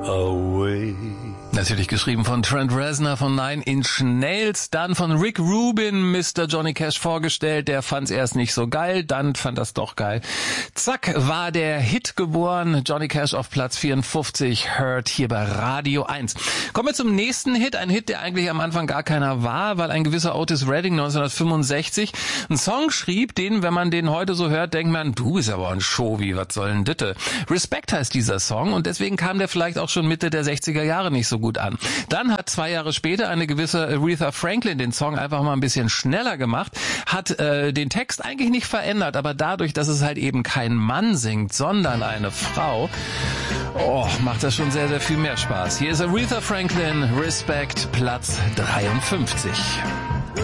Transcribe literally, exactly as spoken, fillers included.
away. Natürlich geschrieben von Trent Reznor von Nine Inch Nails, dann von Rick Rubin, Mister Johnny Cash vorgestellt, der fand's erst nicht so geil, dann fand das doch geil. Zack, war der Hit geboren, Johnny Cash auf Platz vierundfünfzig, Hurt hier bei Radio eins. Kommen wir zum nächsten Hit, ein Hit, der eigentlich am Anfang gar keiner war, weil ein gewisser Otis Redding neunzehnhundertfünfundsechzig einen Song schrieb, den, wenn man den heute so hört, denkt man, du bist aber ein Showy, was soll denn Ditte? Respect heißt dieser Song und deswegen kam der vielleicht auch schon Mitte der sechziger Jahre nicht so gut an. Dann hat zwei Jahre später eine gewisse Aretha Franklin den Song einfach mal ein bisschen schneller gemacht, hat äh, den Text eigentlich nicht verändert, aber dadurch, dass es halt eben kein Mann singt, sondern eine Frau, oh, macht das schon sehr, sehr viel mehr Spaß. Hier ist Aretha Franklin, Respect, Platz dreiundfünfzig.